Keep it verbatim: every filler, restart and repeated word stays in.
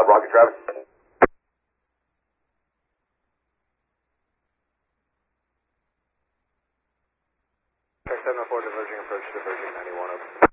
uh, rocket traffic. seven oh four diverging approach to diverging ninety-one.